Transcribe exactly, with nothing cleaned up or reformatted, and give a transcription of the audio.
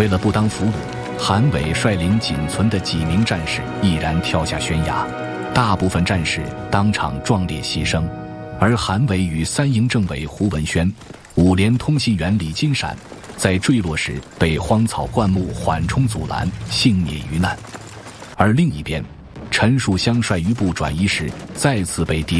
为了不当俘虏，韩伟率领仅存的几名战士毅然跳下悬崖，大部分战士当场壮烈牺牲，而韩伟与三营政委胡文轩、五连通信员李金闪在坠落时被荒草灌木缓冲阻拦，幸免于难。而另一边，陈树湘率余部转移时再次被敌